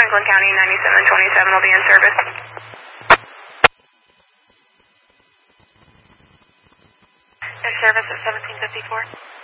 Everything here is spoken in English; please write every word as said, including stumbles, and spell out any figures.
Franklin County ninety-seven twenty-seven will be in service. In service at seventeen fifty-four.